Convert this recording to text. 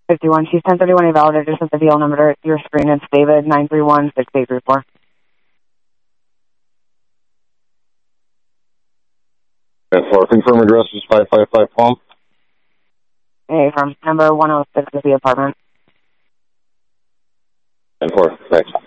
51. She's 1031 valid. I just sent the deal number to your screen. It's David 931-6834. And for confirm address is 555 Palm. Hey, from number 106 is the apartment. And for, thanks.